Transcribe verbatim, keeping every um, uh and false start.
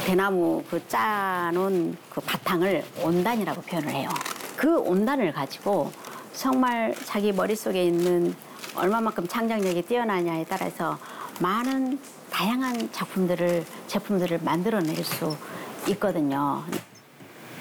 대나무 그 짜놓은 그 바탕을 온단이라고 표현을 해요. 그 온단을 가지고 정말 자기 머릿속에 있는 얼마만큼 창작력이 뛰어나냐에 따라서 많은 다양한 작품들을, 제품들을 만들어낼 수 있거든요.